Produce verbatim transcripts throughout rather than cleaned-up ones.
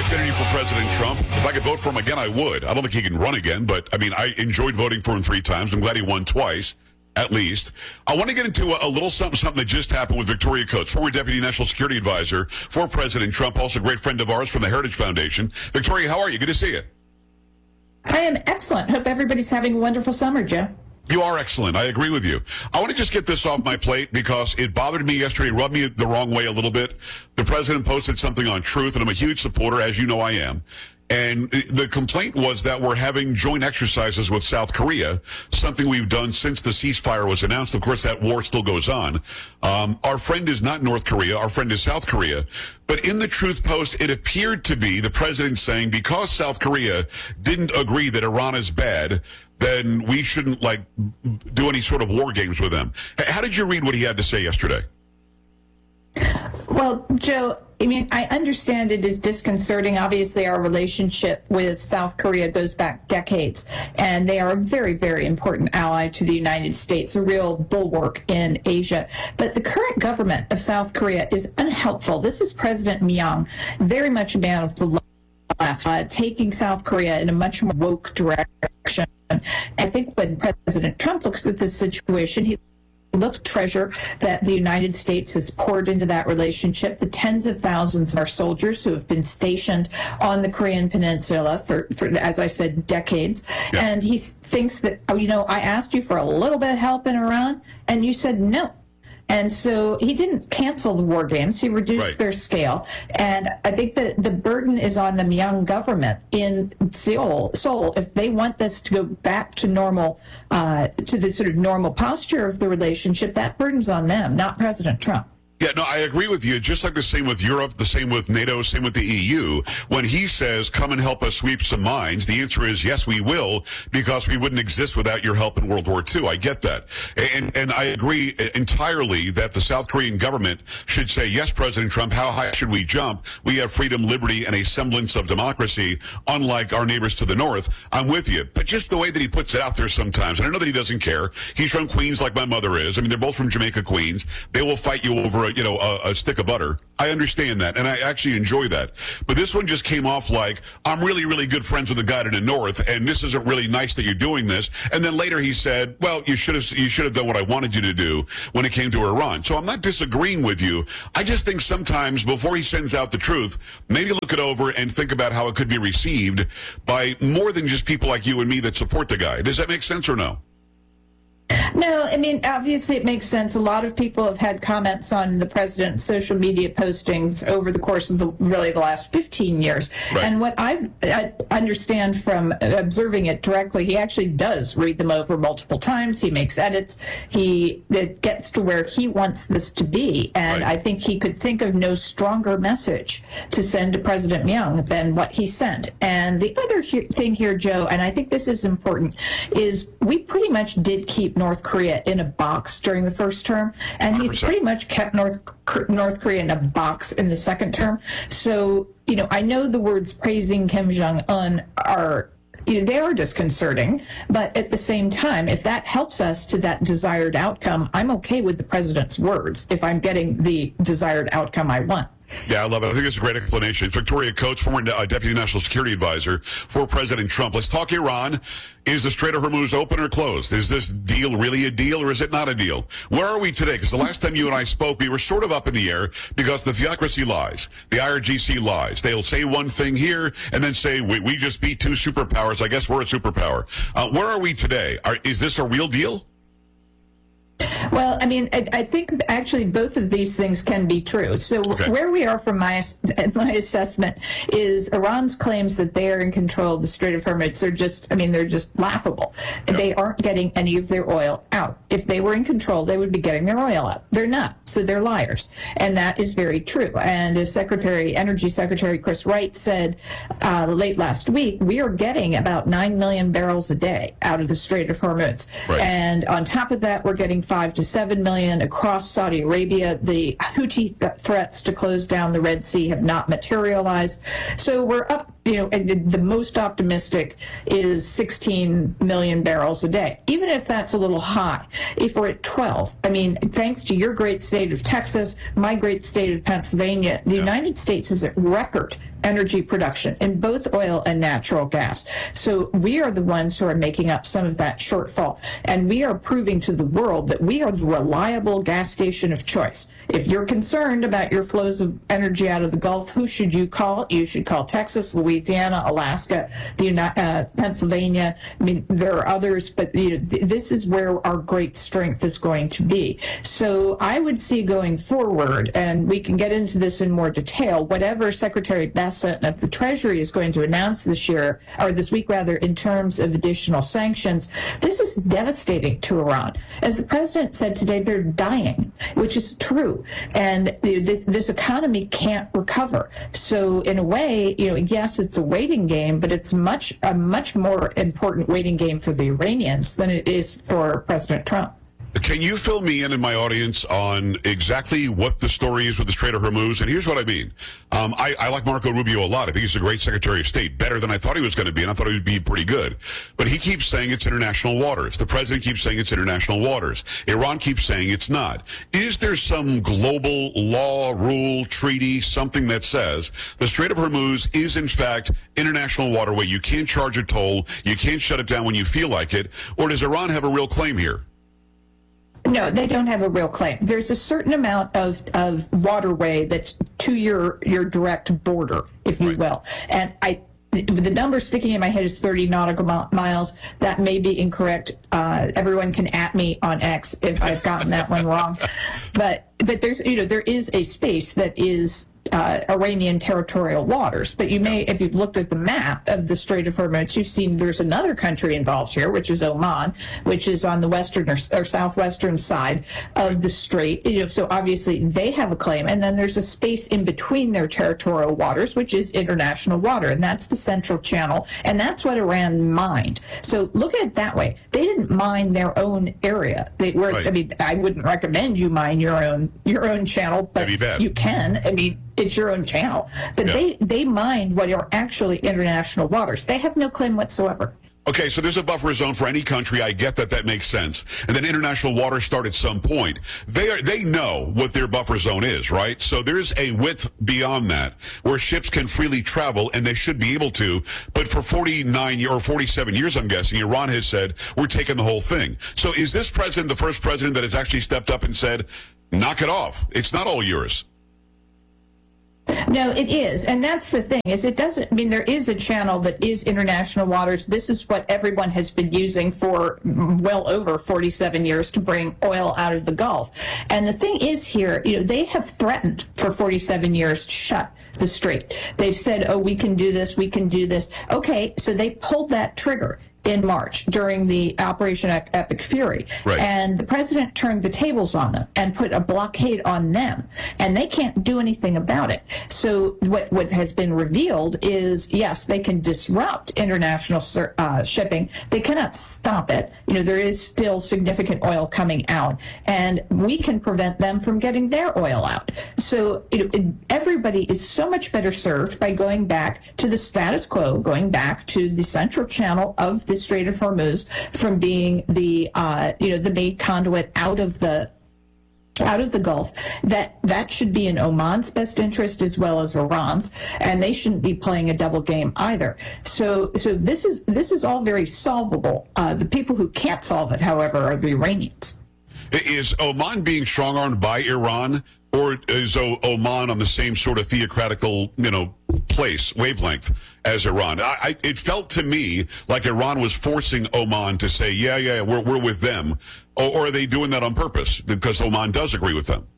affinity for President Trump. If I could vote for him again, I would. I don't think he can run again, but, I mean, I enjoyed voting for him three times. I'm glad he won twice, at least. I want to get into a, a little something, something that just happened with Victoria Coates, former Deputy National Security Advisor for President Trump, also a great friend of ours from the Heritage Foundation. Victoria, how are you? Good to see you. I am excellent. Hope everybody's having a wonderful summer, Joe. You are excellent. I agree with you. I want to just get this off my plate because it bothered me yesterday, rubbed me the wrong way a little bit. The president posted something on Truth, and I'm a huge supporter, as you know I am. And the complaint was that we're having joint exercises with South Korea, something we've done since the ceasefire was announced. Of course, that war still goes on. Um, our friend is not North Korea. Our friend is South Korea. But in the Truth post, it appeared to be the president saying because South Korea didn't agree that Iran is bad, then we shouldn't, like, do any sort of war games with them. How did you read what he had to say yesterday? Well, Joe, I mean, I understand it is disconcerting. Obviously, our relationship with South Korea goes back decades, and they are a very, very important ally to the United States, a real bulwark in Asia. But the current government of South Korea is unhelpful. This is President Myung, very much a man of the left, uh, taking South Korea in a much more woke direction. I think when President Trump looks at this situation, he looks at the treasure that the United States has poured into that relationship, the tens of thousands of our soldiers who have been stationed on the Korean Peninsula for, for as I said, decades. Yeah. And he thinks that, oh, you know, I asked you for a little bit of help in Iran, and you said no. And so he didn't cancel the war games. He reduced right. their scale. And I think that the burden is on the Myung government in Seoul, Seoul. If they want this to go back to normal, uh, to the sort of normal posture of the relationship, that burden's on them, not President Trump. Yeah, no, I agree with you. Just like the same with Europe, the same with NATO, same with the E U. When he says, come and help us sweep some mines, the answer is, yes, we will, because we wouldn't exist without your help in World War Two. I get that. And, and I agree entirely that the South Korean government should say, yes, President Trump, how high should we jump? We have freedom, liberty, and a semblance of democracy, unlike our neighbors to the north. I'm with you. But just the way that he puts it out there sometimes, and I know that he doesn't care. He's from Queens like my mother is. I mean, they're both from Jamaica, Queens. They will fight you over a you know, a, a stick of butter. I understand that, and I actually enjoy that. But this one just came off like, I'm really, really good friends with the guy to the north, and this isn't really nice that you're doing this. And then later he said, well, you should have you should have done what I wanted you to do when it came to Iran. So I'm not disagreeing with you. I just think sometimes before he sends out the truth, maybe look it over and think about how it could be received by more than just people like you and me that support the guy. Does that make sense or no? No, I mean, obviously it makes sense. A lot of people have had comments on the president's social media postings over the course of the really the last fifteen years. Right. And what I've, I understand from observing it directly, he actually does read them over multiple times. He makes edits. He it gets to where he wants this to be. And right. I think he could think of no stronger message to send to President Myung than what he sent. And the other he- thing here, Joe, and I think this is important, is we pretty much did keep North Korea in a box during the first term, and he's pretty much kept North North Korea in a box in the second term. So, you know, I know the words praising Kim Jong-un are, you know, they are disconcerting, but at the same time, if that helps us to that desired outcome, I'm okay with the president's words if I'm getting the desired outcome I want. Yeah, I love it. I think it's a great explanation. Victoria Coates, former uh, Deputy National Security Advisor for President Trump. Let's talk Iran. Is the Strait of Hormuz open or closed? Is this deal really a deal or is it not a deal? Where are we today? Because the last time you and I spoke, we were sort of up in the air because the theocracy lies. The I R G C lies. They'll say one thing here and then say, we, we just beat two superpowers. I guess we're a superpower. Uh, where are we today? Are, is this a real deal? Well, I mean, I, I think actually both of these things can be true. So okay. where we are from my my assessment is Iran's claims that they are in control of the Strait of Hormuz are just, I mean, they're just laughable. Yep. They aren't getting any of their oil out. If they were in control, they would be getting their oil out. They're not, so they're liars. And that is very true. And as Secretary, Energy Secretary Chris Wright said uh, late last week, we are getting about nine million barrels a day out of the Strait of Hormuz. Right. And on top of that, we're getting five to seven million across Saudi Arabia. The Houthi th- threats to close down the Red Sea have not materialized. So we're up, you know, and the most optimistic is sixteen million barrels a day. Even if that's a little high, if we're at twelve, I mean, thanks to your great state of Texas, my great state of Pennsylvania, the yeah. United States is at record energy production in both oil and natural gas. So we are the ones who are making up some of that shortfall. And we are proving to the world that we are the reliable gas station of choice. If you're concerned about your flows of energy out of the Gulf, who should you call? You should call Texas, Louisiana, Alaska, the uh, Pennsylvania. I mean, there are others, but you know, th- this is where our great strength is going to be. So I would see going forward, and we can get into this in more detail, whatever Secretary Bessent of the Treasury is going to announce this year, or this week rather, in terms of additional sanctions, this is devastating to Iran. As the president said today, they're dying, which is true. And this, this economy can't recover. So in a way, you know, yes, it's a waiting game, but it's much a much more important waiting game for the Iranians than it is for President Trump. Can you fill me in and my audience on exactly what the story is with the Strait of Hormuz? And here's what I mean. Um, I, I like Marco Rubio a lot. I think he's a great Secretary of State, better than I thought he was going to be, and I thought he would be pretty good. But he keeps saying it's international waters. The president keeps saying it's international waters. Iran keeps saying it's not. Is there some global law, rule, treaty, something that says the Strait of Hormuz is, in fact, international waterway? You can't charge a toll. You can't shut it down when you feel like it. Or does Iran have a real claim here? No, they don't have a real claim. There's a certain amount of, of waterway that's to your, your direct border, if you right. will. And I, the number sticking in my head is thirty nautical miles. That may be incorrect. Uh, everyone can at me on X if I've gotten that one wrong. But but there's you know there is a space that is Uh, Iranian territorial waters. But you may, if you've looked at the map of the Strait of Hormuz, you've seen there's another country involved here, which is Oman, which is on the western or, or southwestern side of the strait. You know, so obviously they have a claim. And then there's a space in between their territorial waters, which is international water. And that's the Central Channel. And that's what Iran mined. So look at it that way. They didn't mine their own area. They were, right. I mean, I wouldn't recommend you mine your own, your own channel, but you can. I mean, it's your own channel. But yeah. they, they mined what are actually international waters. They have no claim whatsoever. Okay, so there's a buffer zone for any country. I get that. That makes sense. And then international waters start at some point. They are, they know what their buffer zone is, right? So there's a width beyond that where ships can freely travel, and they should be able to. But for forty-nine or forty-seven years, I'm guessing, Iran has said, we're taking the whole thing. So is this president the first president that has actually stepped up and said, knock it off? It's not all yours. No, it is. And that's the thing, is it doesn't I mean there is a channel that is international waters. This is what everyone has been using for well over forty-seven years to bring oil out of the Gulf. And the thing is here, you know, they have threatened for forty-seven years to shut the strait. They've said, oh, we can do this, we can do this. Okay, so they pulled that trigger in March during the Operation Epic Fury. Right. And the president turned the tables on them and put a blockade on them. And they can't do anything about it. So what, what has been revealed is, yes, they can disrupt international uh, shipping. They cannot stop it. You know, there is still significant oil coming out. And we can prevent them from getting their oil out. So it, it, everybody is so much better served by going back to the status quo, going back to the Central Channel of the Strait of Hormuz, from being the uh, you know the main conduit out of the out of the Gulf. That that should be in Oman's best interest as well as Iran's, and they shouldn't be playing a double game either. So so this is this is all very solvable. Uh, the people who can't solve it, however, are the Iranians. Is Oman being strong-armed by Iran, or is o- Oman on the same sort of theocratical, you know, place, wavelength as Iran? I, I, it felt to me like Iran was forcing Oman to say, yeah, yeah, we're we're with them. Or, or are they doing that on purpose because Oman does agree with them?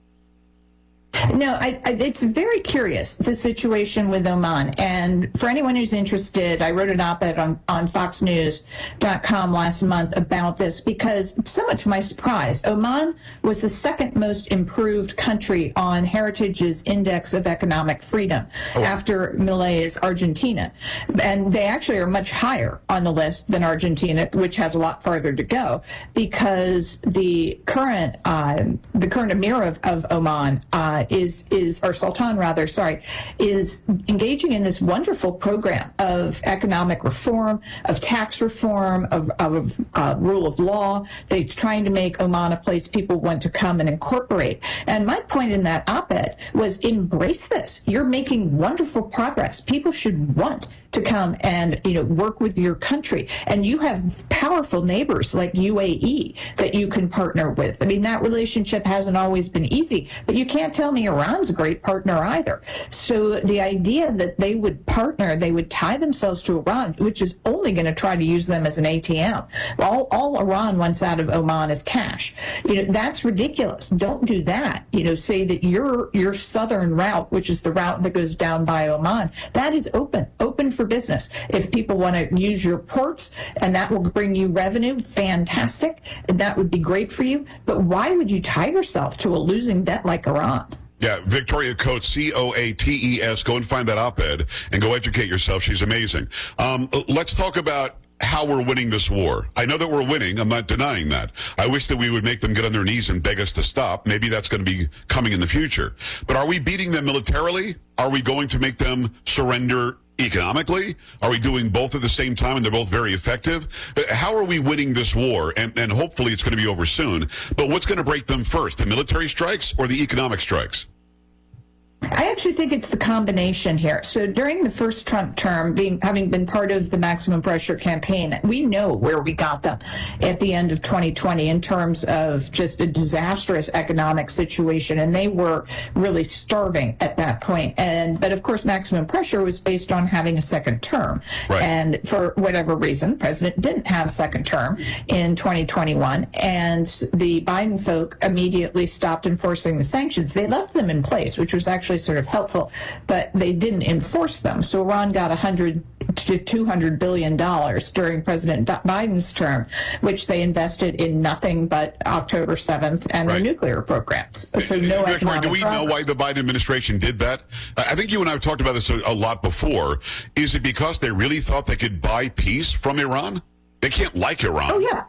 No, I, I, it's very curious, the situation with Oman. And for anyone who's interested, I wrote an op-ed on, on fox news dot com last month about this, because so much to my surprise, Oman was the second most improved country on Heritage's Index of Economic Freedom, oh. after Milei's Argentina. And they actually are much higher on the list than Argentina, which has a lot farther to go, because the current uh, the current emir of, of Oman, uh, uh, is is or Sultan rather, sorry, is engaging in this wonderful program of economic reform, of tax reform, of, of uh, rule of law. They're trying to make Oman a place people want to come and incorporate. And my point in that op-ed was embrace this. You're making wonderful progress. People should want to come and, you know, work with your country. And you have powerful neighbors like U A E that you can partner with. I mean, that relationship hasn't always been easy, but you can't tell me Iran's a great partner either. So the idea that they would partner, they would tie themselves to Iran, which is only going to try to use them as an A T M. All, all Iran wants out of Oman is cash. You know, that's ridiculous. Don't do that. You know, say that your your southern route, which is the route that goes down by Oman, that is open, open for business. If people want to use your ports and that will bring you revenue, fantastic. And that would be great for you. But why would you tie yourself to a losing debt like Iran? Yeah, Victoria Coates, C O A T E S. Go and find that op-ed and go educate yourself. She's amazing. Um, let's talk about how we're winning this war. I know that we're winning. I'm not denying that. I wish that we would make them get on their knees and beg us to stop. Maybe that's going to be coming in the future. But are we beating them militarily? Are we going to make them surrender economically? Are we doing both at the same time and they're both very effective? How are we winning this war? And, and hopefully it's going to be over soon. But what's going to break them first, the military strikes or the economic strikes? I actually think it's the combination here. So during the first Trump term, being having been part of the maximum pressure campaign, we know where we got them at the end of twenty twenty in terms of just a disastrous economic situation, and they were really starving at that point. And but of course, maximum pressure was based on having a second term, right. And for whatever reason, the president didn't have a second term in twenty twenty-one, and the Biden folk immediately stopped enforcing the sanctions. They left them in place, which was actually sort of helpful, but they didn't enforce them. So Iran got one hundred to two hundred billion dollars during President Biden's term, which they invested in nothing but October seventh and right. their nuclear programs. So no Victoria, economic do we progress. know why the Biden administration did that? I think you and I have talked about this a, a lot before. Is it because they really thought they could buy peace from Iran? They can't like Iran. Oh, yeah.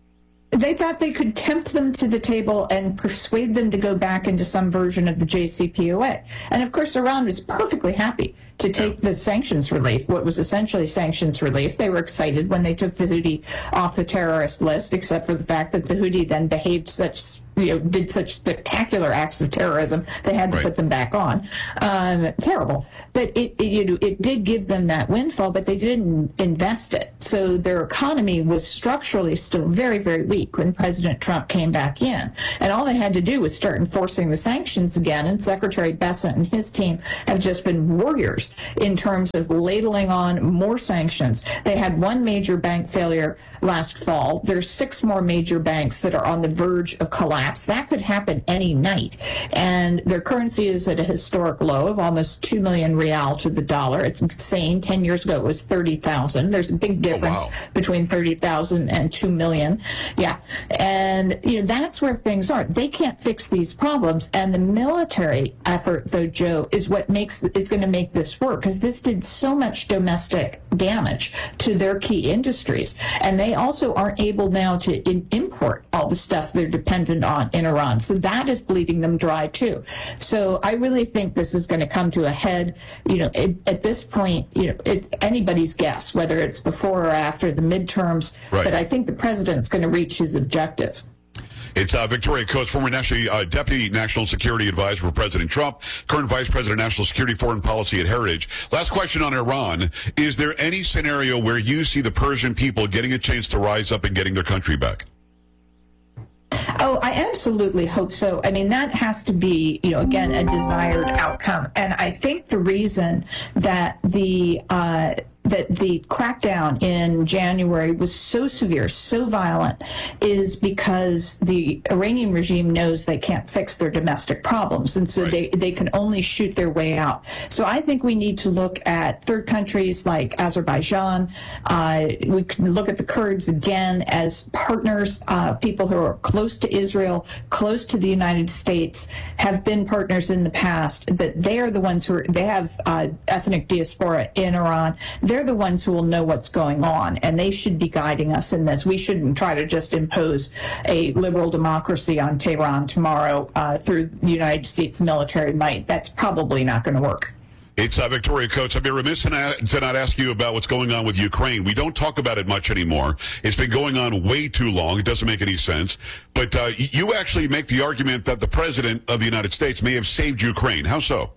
They thought they could tempt them to the table and persuade them to go back into some version of the J C P O A. And of course, Iran was perfectly happy to take the sanctions relief, what was essentially sanctions relief. They were excited when they took the Houthi off the terrorist list, except for the fact that the Houthi then behaved such, you know, did such spectacular acts of terrorism, they had to right. put them back on. Um, terrible. But it, it, you know, it did give them that windfall, but they didn't invest it. So their economy was structurally still very, very weak when President Trump came back in. And all they had to do was start enforcing the sanctions again. And Secretary Bessent and his team have just been warriors in terms of ladling on more sanctions. They had one major bank failure last fall. There's six more major banks that are on the verge of collapse. That could happen any night. And their currency is at a historic low of almost two million real to the dollar. It's insane. Ten years ago, it was thirty thousand. There's a big difference oh, wow. between thirty thousand and two million. Yeah. And, you know, that's where things are. They can't fix these problems. And the military effort, though, Joe, is what makes is going to make this work, because this did so much domestic damage to their key industries. And they also aren't able now to in- import all the stuff they're dependent on in Iran. So that is bleeding them dry, too. So I really think this is going to come to a head. You know, it, at this point, you know, it's anybody's guess whether it's before or after the midterms. Right. But I think the president's going to reach his objective. It's uh, Victoria Coates, former national, uh, Deputy National Security Advisor for President Trump, current Vice President of National Security Foreign Policy at Heritage. Last question on Iran. Is there any scenario where you see the Persian people getting a chance to rise up and getting their country back? Oh, I absolutely hope so. I mean, that has to be, you know, again, a desired outcome. And I think the reason that the uh, that the crackdown in January was so severe, so violent, is because the Iranian regime knows they can't fix their domestic problems, and so right. they, they can only shoot their way out. So I think we need to look at third countries like Azerbaijan. Uh, we can look at the Kurds again as partners, uh, people who are close to Israel, close to the United States, have been partners in the past, that they are the ones who are, they have uh, ethnic diaspora in Iran. They're the the ones who will know what's going on, and they should be guiding us in this. We shouldn't try to just impose a liberal democracy on Tehran tomorrow uh, through the United States military might. That's probably not going to work. It's uh, Victoria Coates. I'd be remiss to not, to not ask you about what's going on with Ukraine. We don't talk about it much anymore. It's been going on way too long. It doesn't make any sense. But uh, you actually make the argument that the president of the United States may have saved Ukraine. How so?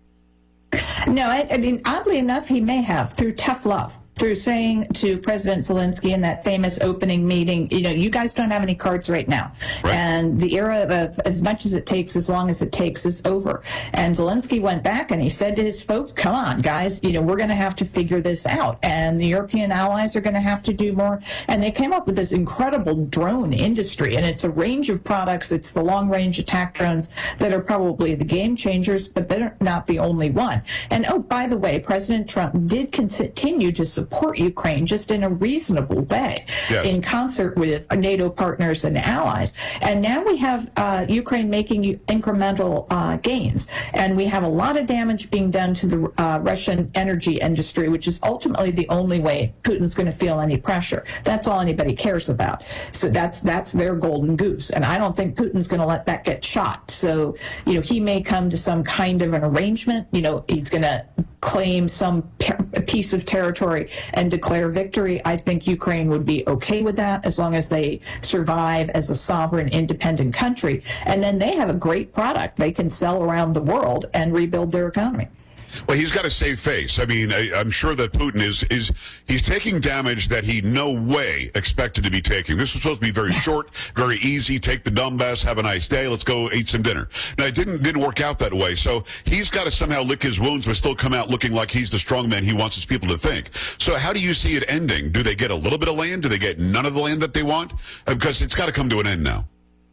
No, I, I mean, oddly enough, he may have, through tough love. Through saying to President Zelensky in that famous opening meeting, you know, you guys don't have any cards right now. Right. And the era of as much as it takes, as long as it takes is over. And Zelensky went back and he said to his folks, come on, guys, you know, we're going to have to figure this out. And the European allies are going to have to do more. And they came up with this incredible drone industry. And it's a range of products. It's the long-range attack drones that are probably the game changers, but they're not the only one. And, oh, by the way, President Trump did continue to support support Ukraine just in a reasonable way, yes, in concert with NATO partners and allies. And now we have uh, Ukraine making incremental uh, gains. And we have a lot of damage being done to the uh, Russian energy industry, which is ultimately the only way Putin's going to feel any pressure. That's all anybody cares about. So that's that's their golden goose. And I don't think Putin's going to let that get shot. So, you know, he may come to some kind of an arrangement. You know, he's going to claim some piece of territory and declare victory. I think Ukraine would be okay with that as long as they survive as a sovereign, independent country. And then they have a great product they can sell around the world and rebuild their economy. Well, he's got to save face. I mean, I, I'm sure that Putin is, is he's taking damage that he no way expected to be taking. This was supposed to be very short, very easy. Take the Donbass, have a nice day. Let's go eat some dinner. Now, it didn't didn't work out that way. So he's got to somehow lick his wounds, but still come out looking like he's the strong man he wants his people to think. So how do you see it ending? Do they get a little bit of land? Do they get none of the land that they want? Because it's got to come to an end now.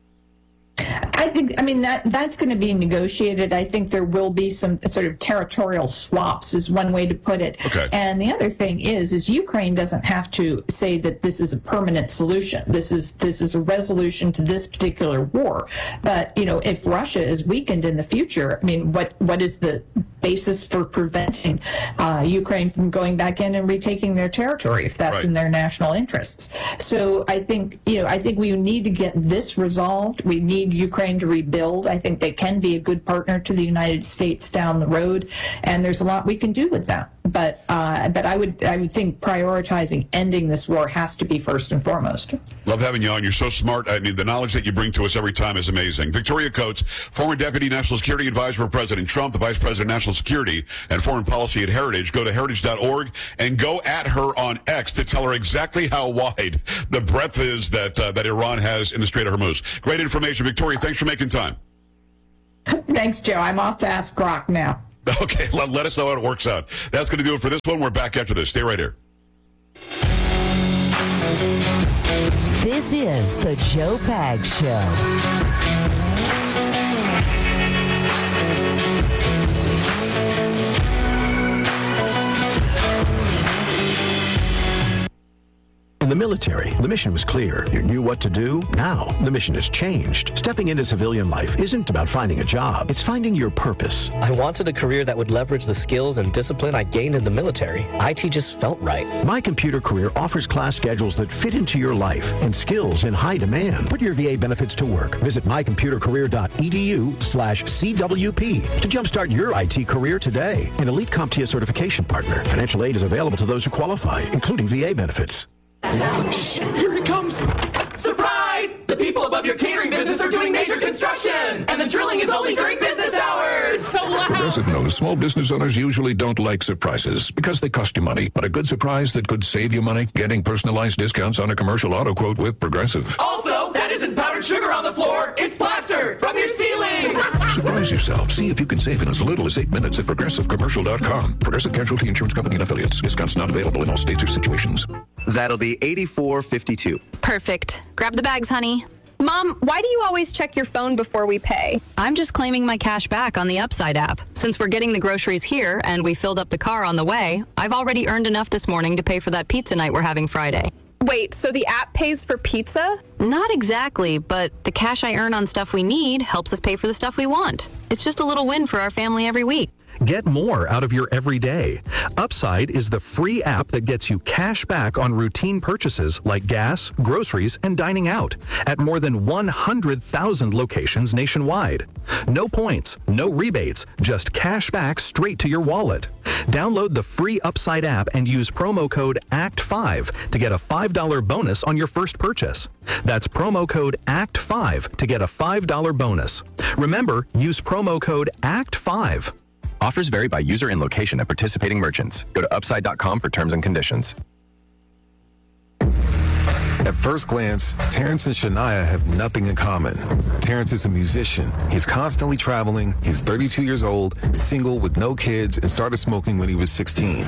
I think, I mean, that that's going to be negotiated. I think there will be some sort of territorial swaps is one way to put it. Okay. And the other thing is, is Ukraine doesn't have to say that this is a permanent solution. This is this is a resolution to this particular war. But, you know, if Russia is weakened in the future, I mean, what what is the basis for preventing uh, Ukraine from going back in and retaking their territory if that's right. in their national interests? So I think, you know, I think we need to get this resolved. We need Ukraine to rebuild. I think they can be a good partner to the United States down the road, and there's a lot we can do with that. But uh, but I would I would think prioritizing ending this war has to be first and foremost. Love having you on. You're so smart. I mean, the knowledge that you bring to us every time is amazing. Victoria Coates, former Deputy National Security Advisor for President Trump, the Vice President of National Security and Foreign Policy at Heritage. Go to heritage dot org and go at her on X to tell her exactly how wide the breadth is that uh, that Iran has in the Strait of Hormuz. Great information, Victoria. Thanks for making time. Thanks, Joe. I'm off to Ask Grok now. Okay, let, let us know how it works out. That's going to do it for this one. We're back after this. Stay right here. This is the Joe Pags Show. In the military, the mission was clear. You knew what to do. Now, the mission has changed. Stepping into civilian life isn't about finding a job. It's finding your purpose. I wanted a career that would leverage the skills and discipline I gained in the military. I T just felt right. My Computer Career offers class schedules that fit into your life and skills in high demand. Put your V A benefits to work. Visit my computer career dot e d u slash C W P to jumpstart your I T career today. An elite CompTIA certification partner. Financial aid is available to those who qualify, including V A benefits. Shh, here it comes. Surprise! The people above your catering business are doing major construction, and the drilling is only during business hours. So loud. Progressive knows small business owners usually don't like surprises because they cost you money. But a good surprise that could save you money, getting personalized discounts on a commercial auto quote with Progressive. Also, that isn't powdered sugar on the floor. It's plaster from your ceiling. Surprise yourself. See if you can save in as little as eight minutes at progressive commercial dot com. Progressive Casualty Insurance Company and Affiliates. Discounts not available in all states or situations. That'll be eighty-four fifty-two. Perfect. Grab the bags, honey. Mom, why do you always check your phone before we pay? I'm just claiming my cash back on the Upside app. Since we're getting the groceries here and we filled up the car on the way, I've already earned enough this morning to pay for that pizza night we're having Friday. Wait, so the app pays for pizza? Not exactly, but the cash I earn on stuff we need helps us pay for the stuff we want. It's just a little win for our family every week. Get more out of your everyday. Upside is the free app that gets you cash back on routine purchases like gas, groceries, and dining out at more than one hundred thousand locations nationwide. No points, no rebates, just cash back straight to your wallet. Download the free Upside app and use promo code A C T five to get a five dollars bonus on your first purchase. That's promo code A C T five to get a five dollars bonus. Remember, use promo code A C T five. Offers vary by user and location at participating merchants. Go to upside dot com for terms and conditions. At first glance, Terrence and Shania have nothing in common. Terrence is a musician. He's constantly traveling. He's thirty-two years old, single with no kids, and started smoking when he was sixteen.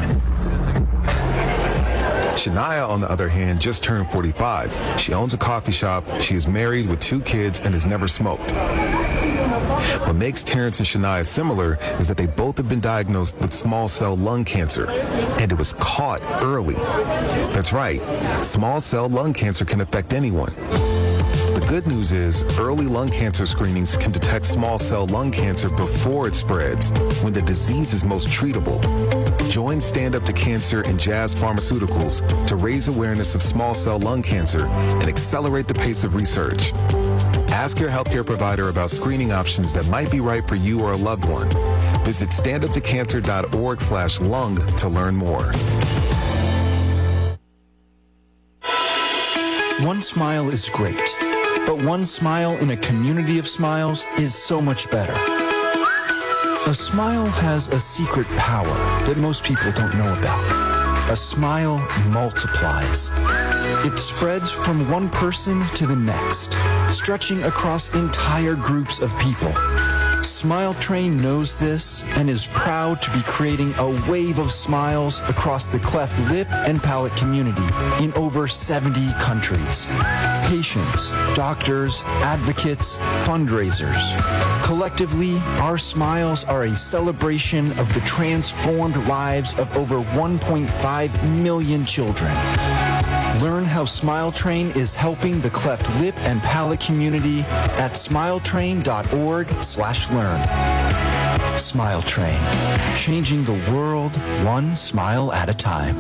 Shania, on the other hand, just turned forty-five. She owns a coffee shop. She is married with two kids and has never smoked. What makes Terrence and Shania similar is that they both have been diagnosed with small cell lung cancer, and it was caught early. That's right, small cell lung cancer can affect anyone. The good news is early lung cancer screenings can detect small cell lung cancer before it spreads, when the disease is most treatable. Join Stand Up to Cancer and Jazz Pharmaceuticals to raise awareness of small cell lung cancer and accelerate the pace of research. Ask your healthcare provider about screening options that might be right for you or a loved one. Visit stand up to cancer dot org slash lung to learn more. One smile is great, but one smile in a community of smiles is so much better. A smile has a secret power that most people don't know about. A smile multiplies. It spreads from one person to the next, stretching across entire groups of people. Smile Train knows this and is proud to be creating a wave of smiles across the cleft lip and palate community in over seventy countries. Patients, doctors, advocates, fundraisers. Collectively, our smiles are a celebration of the transformed lives of over one point five million children. Learn how Smile Train is helping the cleft lip and palate community at smile train dot org slash learn. Smile Train, changing the world one smile at a time.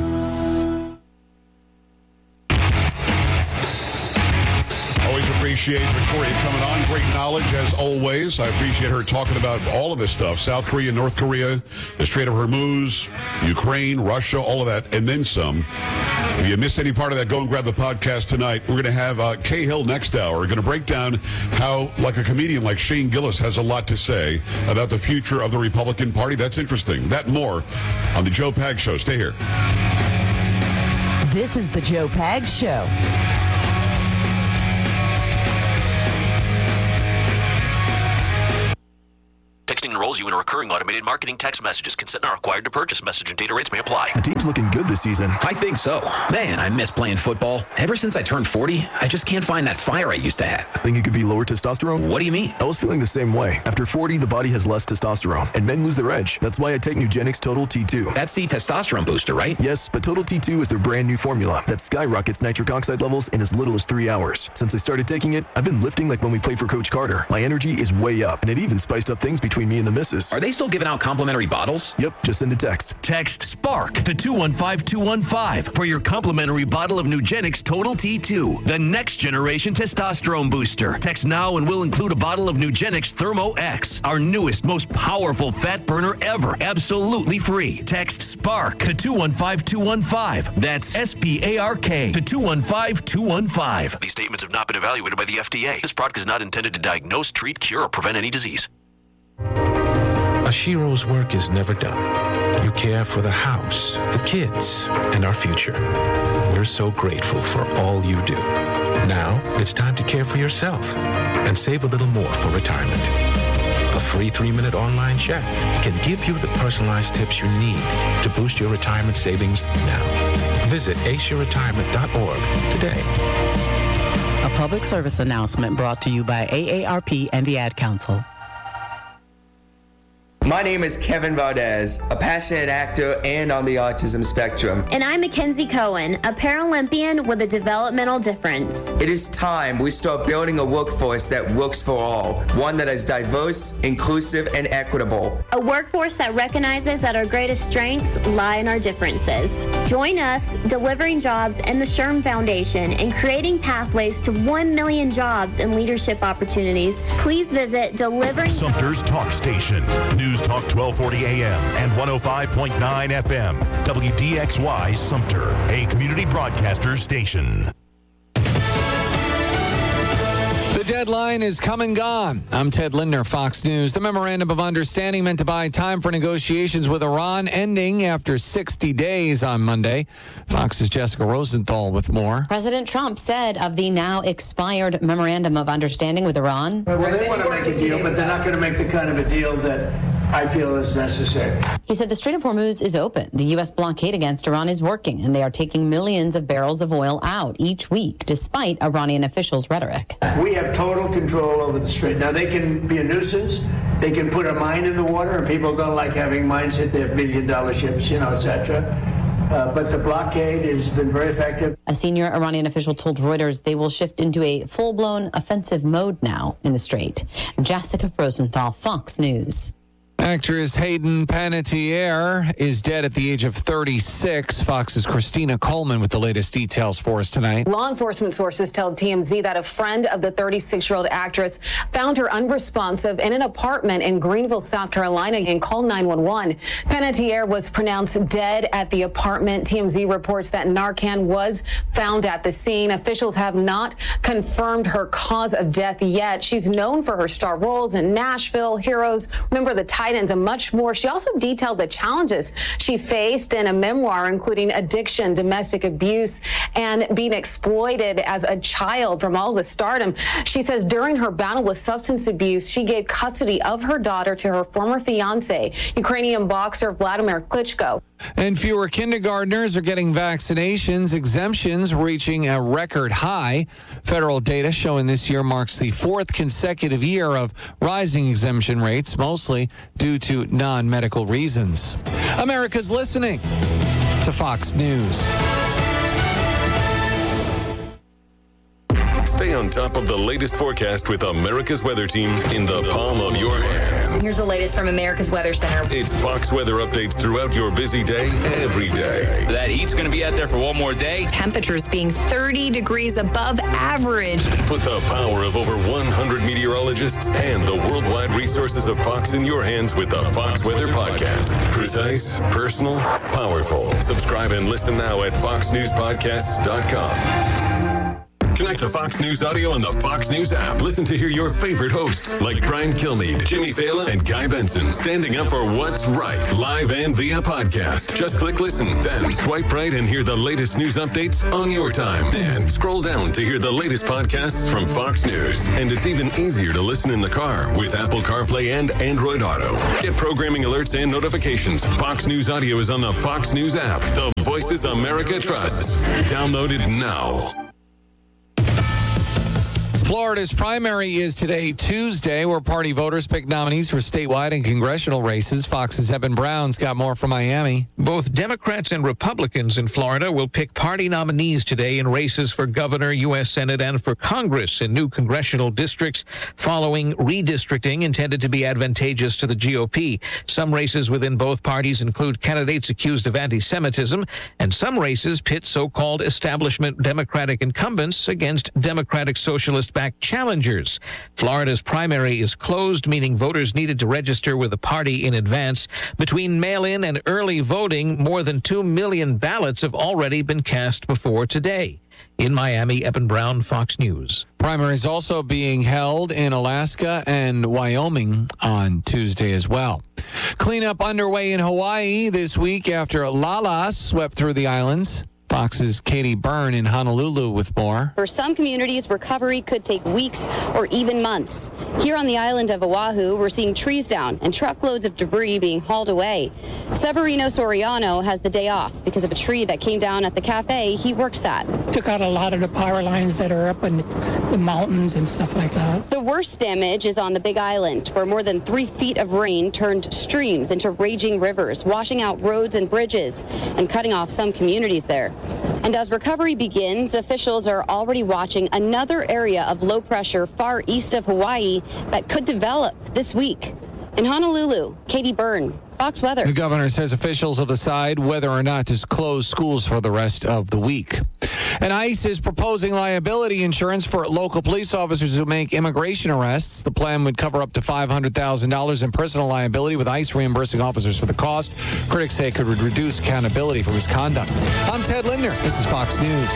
Always appreciate Victoria coming on. Great knowledge, as always. I appreciate her talking about all of this stuff. South Korea, North Korea, the Strait of Hormuz, Ukraine, Russia, all of that, and then some. If you missed any part of that, go and grab the podcast tonight. We're going to have uh, Kay Hill next hour. We're going to break down how, like a comedian like Shane Gillis has a lot to say about the future of the Republican Party. That's interesting. That and more on the Joe Pags Show. Stay here. This is the Joe Pags Show. Texting enrolls you in a recurring automated marketing text messages. Consent not required to purchase. Message and data rates may apply. The team's looking good this season. I think so. Man, I miss playing football. Ever since I turned forty, I just can't find that fire I used to have. Think it could be lower testosterone? What do you mean? I was feeling the same way. After forty, the body has less testosterone, and men lose their edge. That's why I take Nugenix Total T two. That's the testosterone booster, right? Yes, but Total T two is their brand new formula that skyrockets nitric oxide levels in as little as three hours. Since I started taking it, I've been lifting like when we played for Coach Carter. My energy is way up, and it even spiced up things between me and the missus. Are they still giving out complimentary bottles? Yep, just send a text. Text SPARK to two one five two one five for your complimentary bottle of Nugenix Total T two, the next generation testosterone booster. Text now and we'll include a bottle of Nugenix Thermo X, our newest, most powerful fat burner ever, absolutely free. Text SPARK to two one five two one five. That's S P A R K to two one five two one five. These statements have not been evaluated by the F D A. This product is not intended to diagnose, treat, cure, or prevent any disease. Ashiro's work is never done. You care for the house, the kids, and our future. We're so grateful for all you do. Now, it's time to care for yourself and save a little more for retirement. A free three-minute online check can give you the personalized tips you need to boost your retirement savings now. Visit ace your retirement dot org today. A public service announcement brought to you by A A R P and the Ad Council. My name is Kevin Valdez, a passionate actor and on the autism spectrum. And I'm Mackenzie Cohen, a Paralympian with a developmental difference. It is time we start building a workforce that works for all, one that is diverse, inclusive, and equitable. A workforce that recognizes that our greatest strengths lie in our differences. Join us, Delivering Jobs and the SHRM Foundation, in creating pathways to one million jobs and leadership opportunities. Please visit Delivering Sumter's Talk Station. News Talk twelve forty A M and one oh five point nine F M. W D X Y Sumter, a community broadcaster station. The deadline is come and gone. I'm Ted Lindner, Fox News. The memorandum of understanding meant to buy time for negotiations with Iran ending after sixty days on Monday. Fox's Jessica Rosenthal with more. President Trump said of the now expired memorandum of understanding with Iran. Well, they want to make a deal, but they're not going to make the kind of a deal that I feel is necessary. He said the Strait of Hormuz is open. The U S blockade against Iran is working, and they are taking millions of barrels of oil out each week, despite Iranian officials' rhetoric. We have total control over the Strait. Now, they can be a nuisance. They can put a mine in the water, and people don't like having mines hit their billion-dollar ships, you know, et cetera. Uh, but the blockade has been very effective. A senior Iranian official told Reuters they will shift into a full-blown offensive mode now in the Strait. Jessica Rosenthal, Fox News. Actress Hayden Panettiere is dead at the age of thirty-six. Fox's Christina Coleman with the latest details for us tonight. Law enforcement sources tell T M Z that a friend of the thirty-six-year-old actress found her unresponsive in an apartment in Greenville, South Carolina, and called nine one one. Panettiere was pronounced dead at the apartment. T M Z reports that Narcan was found at the scene. Officials have not confirmed her cause of death yet. She's known for her star roles in Nashville, Heroes, Remember the Titans, and much more. She also detailed the challenges she faced in a memoir, including addiction, domestic abuse, and being exploited as a child from all the stardom. She says during her battle with substance abuse, she gave custody of her daughter to her former fiance, Ukrainian boxer Vladimir Klitschko. And fewer kindergartners are getting vaccinations, exemptions reaching a record high. Federal data showing this year marks the fourth consecutive year of rising exemption rates, mostly due to non-medical reasons. America's listening to Fox News. Stay on top of the latest forecast with America's Weather Team in the palm of your hands. Here's the latest from America's Weather Center. It's Fox weather updates throughout your busy day, every day. That heat's going to be out there for one more day. Temperatures being thirty degrees above average. Put the power of over one hundred meteorologists and the worldwide resources of Fox in your hands with the Fox Weather Podcast. Precise, personal, powerful. Subscribe and listen now at fox news podcasts dot com. Connect to Fox News Audio on the Fox News app. Listen to hear your favorite hosts like Brian Kilmeade, Jimmy Fallon, and Guy Benson standing up for what's right, live and via podcast. Just click listen, then swipe right and hear the latest news updates on your time. And scroll down to hear the latest podcasts from Fox News. And it's even easier to listen in the car with Apple CarPlay and Android Auto. Get programming alerts and notifications. Fox News Audio is on the Fox News app. The voices America trusts. Download it now. Florida's primary is today, Tuesday, where party voters pick nominees for statewide and congressional races. Fox's Evan Brown's got more from Miami. Both Democrats and Republicans in Florida will pick party nominees today in races for governor, U S Senate, and for Congress in new congressional districts following redistricting intended to be advantageous to the G O P. Some races within both parties include candidates accused of anti-Semitism, and some races pit so-called establishment Democratic incumbents against Democratic Socialist back challengers. Florida's primary is closed, meaning voters needed to register with the party in advance. Between mail-in and early voting, more than two million ballots have already been cast before today. In Miami, Evan Brown, Fox News. Primaries also being held in Alaska and Wyoming on Tuesday as well. Cleanup underway in Hawaii this week after Lala swept through the islands. Fox's Katie Byrne in Honolulu with more. For some communities, recovery could take weeks or even months. Here on the island of Oahu, we're seeing trees down and truckloads of debris being hauled away. Severino Soriano has the day off because of a tree that came down at the cafe he works at. Took out a lot of the power lines that are up in the mountains and stuff like that. The worst damage is on the Big Island, where more than three feet of rain turned streams into raging rivers, washing out roads and bridges and cutting off some communities there. And as recovery begins, officials are already watching another area of low pressure far east of Hawaii that could develop this week. In Honolulu, Katie Byrne, Fox Weather. The governor says officials will decide whether or not to close schools for the rest of the week. And ICE is proposing liability insurance for local police officers who make immigration arrests. The plan would cover up to five hundred thousand dollars in personal liability, with ICE reimbursing officers for the cost. Critics say it could reduce accountability for misconduct. I'm Ted Linder. This is Fox News.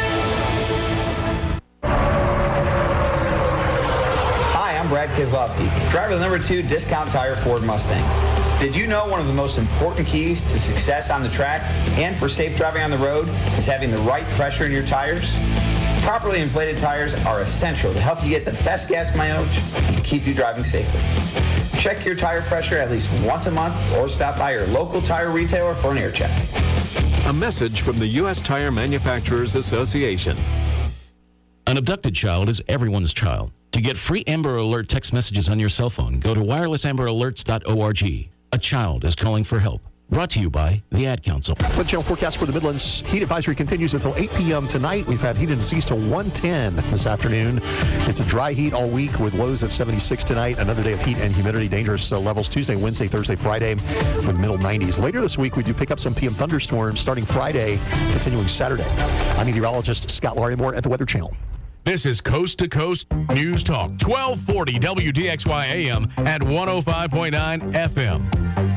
Brad Keselowski, driver of the number two Discount Tire Ford Mustang. Did you know one of the most important keys to success on the track and for safe driving on the road is having the right pressure in your tires? Properly inflated tires are essential to help you get the best gas mileage and keep you driving safely. Check your tire pressure at least once a month or stop by your local tire retailer for an air check. A message from the U S Tire Manufacturers Association. An abducted child is everyone's child. To get free Amber Alert text messages on your cell phone, go to wireless amber alerts dot org. A child is calling for help. Brought to you by the Ad Council. Weather Channel forecast for the Midlands. Heat advisory continues until eight p.m. tonight. We've had heat indices to one ten this afternoon. It's a dry heat all week with lows at seventy-six tonight. Another day of heat and humidity. Dangerous uh, levels Tuesday, Wednesday, Thursday, Friday for the middle nineties. Later this week, we do pick up some P M thunderstorms starting Friday, continuing Saturday. I'm meteorologist Scott Larimore at the Weather Channel. This is Coast to Coast News Talk, twelve forty W D X Y A M and one oh five point nine F M.